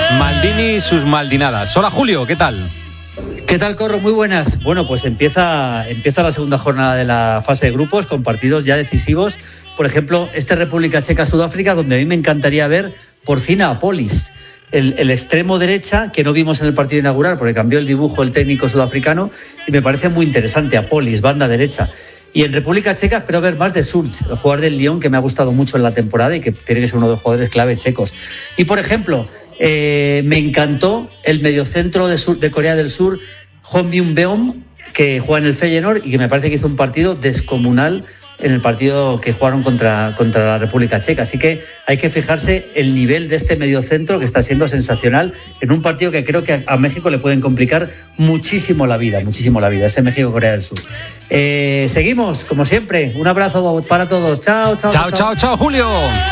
Maldini y sus maldinadas. Hola Julio, ¿qué tal? ¿Qué tal, Corro? Muy buenas. Bueno, pues empieza la segunda jornada de la fase de grupos con partidos ya decisivos. Por ejemplo, República Checa-Sudáfrica, donde a mí me encantaría ver por fin a Polis, el extremo derecha que no vimos en el partido inaugural porque cambió el dibujo el técnico sudafricano y me parece muy interesante a Polis, banda derecha. Y en República Checa espero ver más de Schulz, el jugador del Lyon que me ha gustado mucho en la temporada y que tiene que ser uno de los jugadores clave checos. Y por ejemplo, me encantó el mediocentro de Corea del Sur, Hong Byung-beom, que juega en el Feyenoord y que me parece que hizo un partido descomunal en el partido que jugaron contra la República Checa. Así que hay que fijarse el nivel de este mediocentro que está siendo sensacional en un partido que creo que a México le pueden complicar muchísimo la vida, ese México-Corea del Sur. Seguimos, como siempre, un abrazo para todos. Chao, Julio.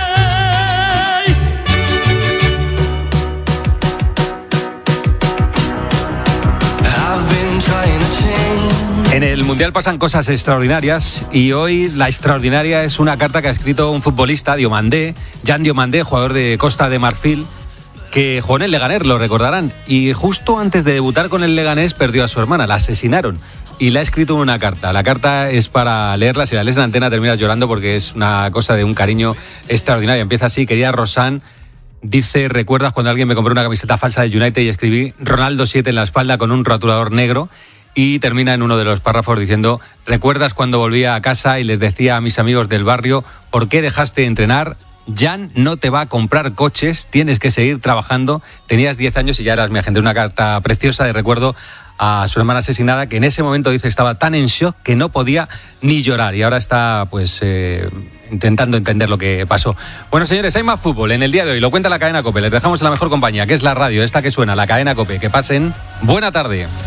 En el Mundial pasan cosas extraordinarias y hoy la extraordinaria es una carta que ha escrito un futbolista, Jan Diomandé, jugador de Costa de Marfil, que jugó en el Leganés, lo recordarán, y justo antes de debutar con el Leganés perdió a su hermana, la asesinaron y le ha escrito una carta. La carta es para leerla, si la lees en antena terminas llorando porque es una cosa de un cariño extraordinario. Empieza así: querida Rosán, dice, ¿recuerdas cuando alguien me compró una camiseta falsa del United y escribí Ronaldo 7 en la espalda con un rotulador negro? Y termina en uno de los párrafos diciendo, ¿recuerdas cuando volvía a casa y les decía a mis amigos del barrio, ¿por qué dejaste de entrenar? Jan no te va a comprar coches, tienes que seguir trabajando. Tenías 10 años y ya eras mi agente. Una carta preciosa de recuerdo a su hermana asesinada, que en ese momento, dice, estaba tan en shock que no podía ni llorar. Y ahora está, pues, intentando entender lo que pasó. Bueno, señores, hay más fútbol en el día de hoy. Lo cuenta la cadena COPE. Les dejamos en la mejor compañía, que es la radio, esta que suena, la cadena COPE. Que pasen buena tarde.